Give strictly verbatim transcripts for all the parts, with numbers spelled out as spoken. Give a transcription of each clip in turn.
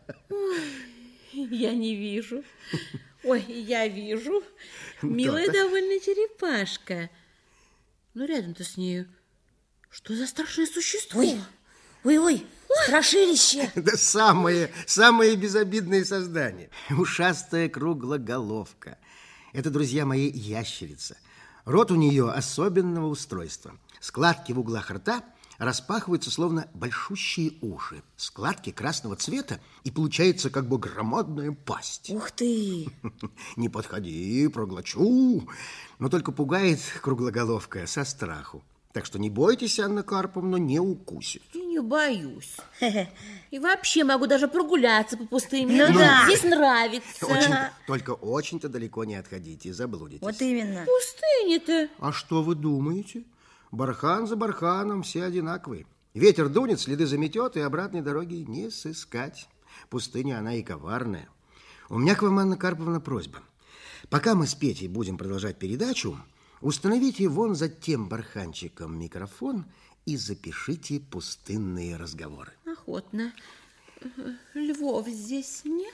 Я не вижу. Ой, я вижу. Милая довольно черепашка. Но рядом-то с нею что за страшное существо? Ой, ой, ой, страшилище. Да самое, самое безобидное создание. Ушастая круглоголовка. Это, друзья мои, ящерица. Рот у нее особенного устройства. Складки в углах рта распахиваются, словно большущие уши. Складки красного цвета, и получается как бы громадная пасть. Ух ты! Не подходи, проглочу. Но только пугает круглоголовка со страху. Так что не бойтесь, Анна Карповна, не укусит. И не боюсь. И вообще могу даже прогуляться по пустыне. Ну да. Здесь нравится. Очень, только очень-то далеко не отходите, заблудитесь. Вот именно. Пустыня-то. А что вы думаете? Бархан за барханом все одинаковые. Ветер дунет, следы заметет, и обратной дороги не сыскать. Пустыня, она и коварная. У меня к вам, Анна Карповна, просьба. Пока мы с Петей будем продолжать передачу, установите вон за тем барханчиком микрофон и запишите пустынные разговоры. Охотно. Львов здесь нет?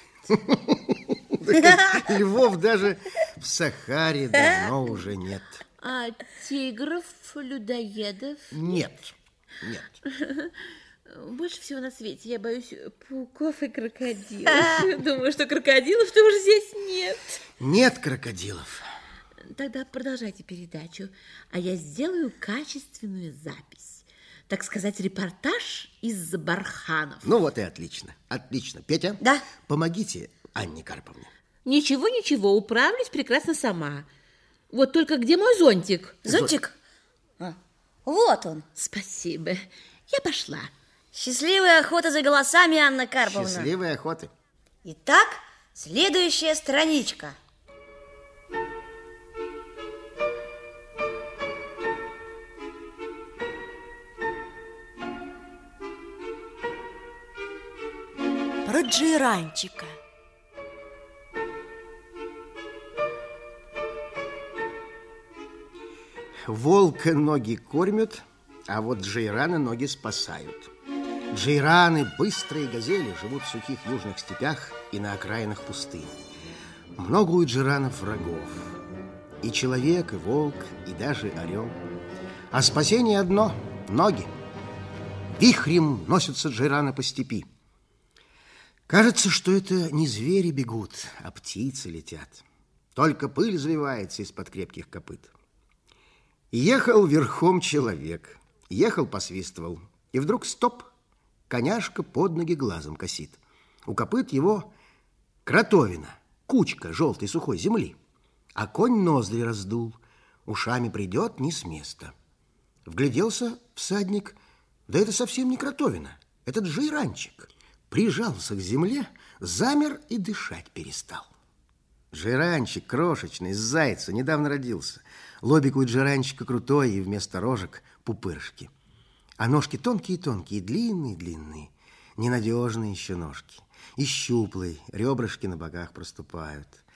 Львов даже в Сахаре давно уже нет. А тигров, людоедов? Нет, нет. Больше всего на свете я боюсь пауков и крокодилов. Думаю, что крокодилов тоже здесь нет. Нет крокодилов. Тогда продолжайте передачу, а я сделаю качественную запись. Так сказать, репортаж из-за барханов. Ну вот и отлично. Отлично. Петя, да? Помогите Анне Карповне. Ничего, ничего, управлюсь прекрасно сама. Вот только где мой зонтик? Зонтик? А, вот он. Спасибо. Я пошла. Счастливой охоты за голосами, Анна Карповна. Счастливой охоты. Итак, следующая страничка. Про Джейранчика. Волка ноги кормят, а вот джейраны ноги спасают. Джейраны, быстрые газели, живут в сухих южных степях и на окраинах пустынь. Много у джейранов врагов. И человек, и волк, и даже орел. А спасение одно – ноги. Вихрем носятся джейраны по степи. Кажется, что это не звери бегут, а птицы летят. Только пыль завивается из-под крепких копыт. Ехал верхом человек, ехал, посвистывал, и вдруг стоп, коняшка под ноги глазом косит. У копыт его кротовина, кучка желтой сухой земли, а конь ноздри раздул, ушами придет не с места. Вгляделся всадник, да это совсем не кротовина, это джейранчик. Прижался к земле, замер и дышать перестал. Джейранчик крошечный, с зайца, недавно родился. Лобик у джейранчика крутой, и вместо рожек пупырышки. А ножки тонкие-тонкие, длинные-длинные. Ненадежные еще ножки. И щуплые, ребрышки на боках проступают.